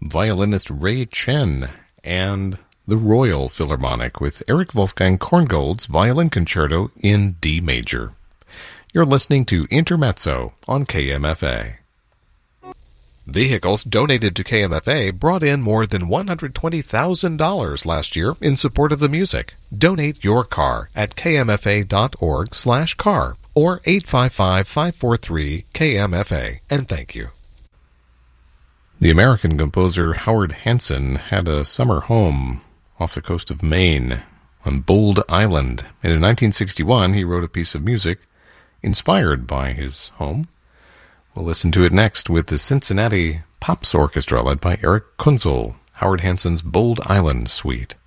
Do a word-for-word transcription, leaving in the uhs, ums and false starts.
violinist Ray Chen, and the Royal Philharmonic with Erich Wolfgang Korngold's Violin Concerto in D major. You're listening to Intermezzo on K M F A. Vehicles donated to K M F A brought in more than one hundred twenty thousand dollars last year in support of the music. Donate your car at kmfa.org slash car or eight five five, five four three, K M F A, and thank you. The American composer Howard Hanson had a summer home off the coast of Maine on Bold Island, and in nineteen sixty-one he wrote a piece of music inspired by his home. We'll listen to it next with the Cincinnati Pops Orchestra led by Eric Kunzel, Howard Hanson's Bold Island Suite.